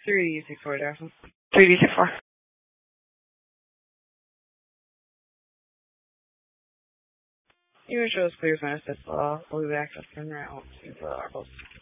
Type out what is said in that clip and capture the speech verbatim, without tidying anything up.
three D C four, Daphne. three D C four. You can show us clear as minus this law. We'll be back to the round. See the articles.